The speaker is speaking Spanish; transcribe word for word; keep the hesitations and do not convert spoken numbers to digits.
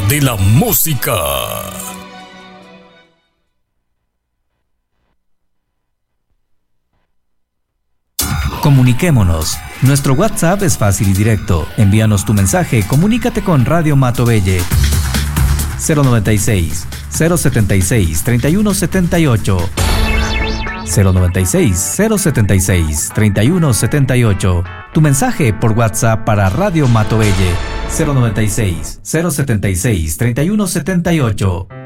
de la música. Comuniquémonos. Nuestro WhatsApp es fácil y directo. Envíanos tu mensaje, comunícate con Radio Matovelle. cero noventa y seis, cero setenta y seis, treinta y uno setenta y ocho. cero noventa y seis, cero setenta y seis, treinta y uno setenta y ocho. Tu mensaje por WhatsApp para Radio Matovelle. cero noventa y seis, cero setenta y seis, treinta y uno setenta y ocho.